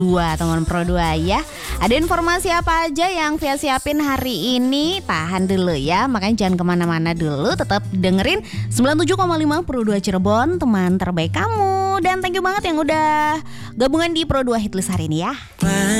2 teman Pro 2 ya. Ada informasi apa aja yang Via siapin hari ini? Tahan dulu ya, makanya jangan kemana-mana dulu. Tetap dengerin 97,5 Pro 2 Cirebon, teman terbaik kamu. Dan thank you banget yang udah gabungan di Pro 2 Hitlist hari ini ya.